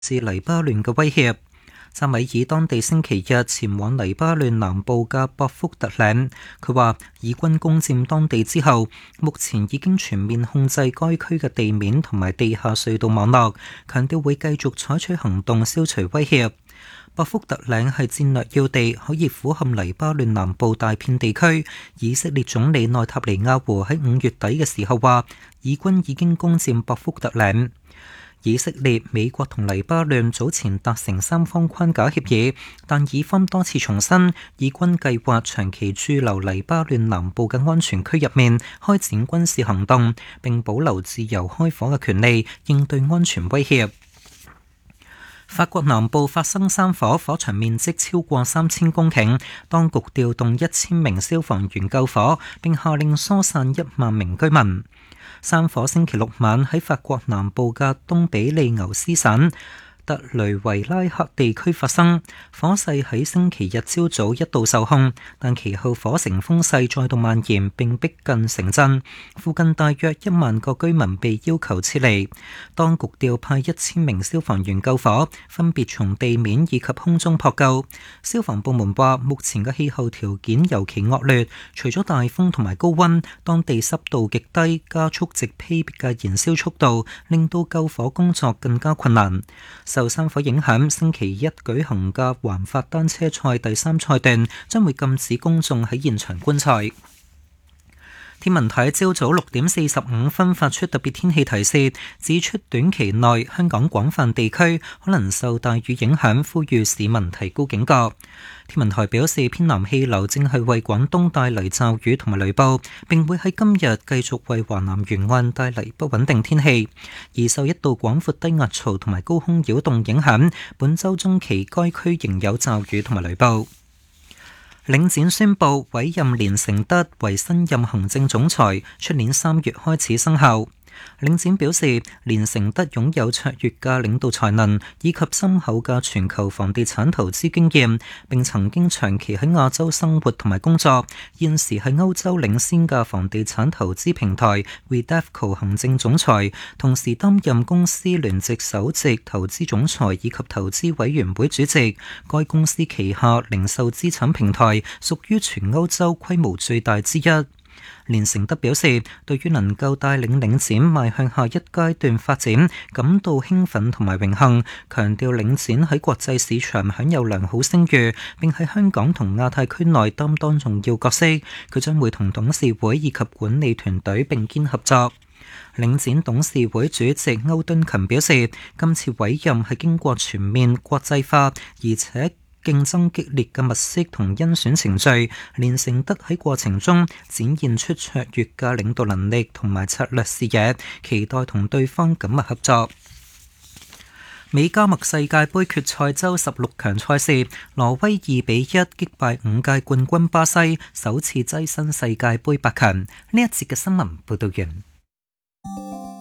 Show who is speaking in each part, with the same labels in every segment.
Speaker 1: 至黎巴嫩嘅威脅。扎米爾當地星期日前往黎巴嫩南部嘅博福特嶺，佢話以軍攻佔當地之後，目前已經全面控制該區嘅地面同埋地下隧道網絡，強調會繼續採取行動消除威脅。博福特嶺係戰略要地，可以俯瞰黎巴嫩南部大片地區。以色列總理內塔尼亞胡喺5月底嘅時候話，以軍已經攻佔博福特嶺。以色列、美國同黎巴嫩早前達成三方框架協議，但以方多次重申，以軍計劃長期駐留黎巴嫩南部嘅安全區入面，開展軍事行動，並保留自由開火嘅權利，應對安全威脅。法國南部發生山火，火場面積超過3000公頃，當局調動1000名消防員救火，並下令疏散1萬名居民。山火星期六晚喺法國南部嘅東比利牛斯省特雷維拉克地區發生，火勢喺星期日朝早一度受控，但其後火成風勢再度蔓延並逼近城鎮，附近大約1萬個居民被要求撤離。當局調派1000名消防員救火，分別從地面以及空中撲救。消防部門話，目前嘅氣候條件尤其惡劣，除咗大風同埋高溫，當地濕度極低，加速直披嘅燃燒速度，令到救火工作更加困難。受山火影響，星期一舉行嘅環法單車賽第3賽段將會禁止公眾喺現場觀賽。天文台朝早6點45分發出特別天氣提示，指出短期內香港廣泛地區可能受大雨影響，呼籲市民提高警覺。天文台表示，偏南氣流正係為廣東帶嚟驟雨同埋雷暴，並會喺今日繼續為華南沿岸帶嚟不穩定天氣。而受一道廣闊低壓槽同埋高空擾動影響，本週中期該區仍有驟雨同埋雷暴。領展宣布委任連成德為新任行政總裁，出年3月開始生效。領展表示，連成德擁有卓越嘅領導才能以及深厚嘅全球房地產投資經驗，並曾經長期喺亞洲生活同埋工作，現時係歐洲領先嘅房地產投資平台 Redevco 行政總裁，同時擔任公司聯席首席投資總裁以及投資委員會主席。該公司旗下零售資產平台屬於全歐洲規模最大之一。連成德表示，對於能夠帶領領展邁向下一階段發展感到興奮同埋榮幸，強調領展喺國際市場享有良好聲譽，並喺香港同亞太區內擔當重要角色。佢將會同董事會以及管理團隊並肩合作。領展董事會主席歐敦勤表示，今次委任係經過全面國際化，而且競爭激烈嘅物色同甄選程序，連成德喺過程中展現出卓越嘅領導能力同埋策略視野，期待同對方緊密合作。美加墨世界盃決賽周16強賽事，挪威2比1擊敗5屆冠軍巴西，首次躋身世界盃8強。呢一節嘅新聞報道完。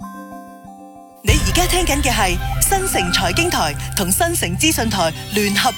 Speaker 2: 你而家聽緊嘅係新城財經台同新城資訊台聯合